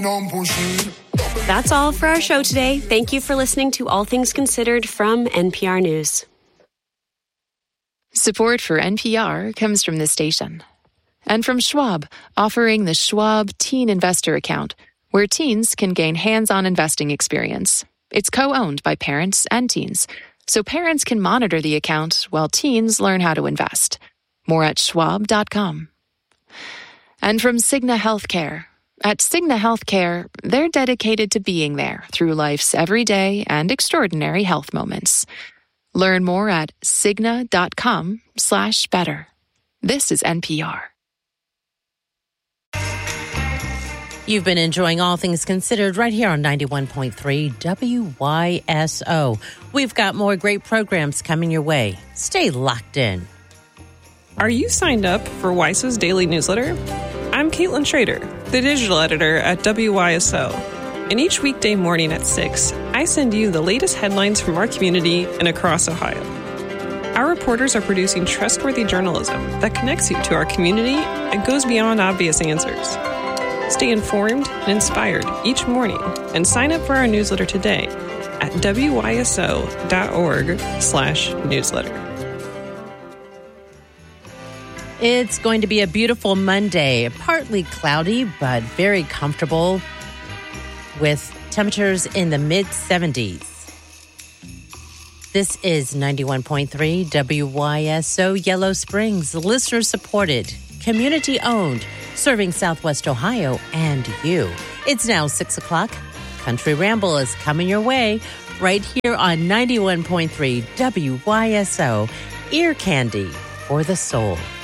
That's all for our show today. Thank you for listening to All Things Considered from NPR News. Support for NPR comes from this station. And from Schwab, offering the Schwab Teen Investor Account, where teens can gain hands-on investing experience. It's co-owned by parents and teens, so parents can monitor the account while teens learn how to invest. More at schwab.com. And from Cigna Healthcare. At Cigna Healthcare, they're dedicated to being there through life's everyday and extraordinary health moments. Learn more at cigna.com/better. This is NPR. You've been enjoying All Things Considered right here on 91.3 WYSO. We've got more great programs coming your way. Stay locked in. Are you signed up for WYSO's daily newsletter? I'm Caitlin Schrader, the digital editor at WYSO. And each weekday morning at 6, I send you the latest headlines from our community and across Ohio. Our reporters are producing trustworthy journalism that connects you to our community and goes beyond obvious answers. Stay informed and inspired each morning and sign up for our newsletter today at wyso.org/newsletter. It's going to be a beautiful Monday, partly cloudy, but very comfortable with temperatures in the mid-70s. This is 91.3 WYSO Yellow Springs, listener-supported, community-owned, serving Southwest Ohio and you. It's now 6 o'clock. Country Ramble is coming your way right here on 91.3 WYSO, ear candy for the soul.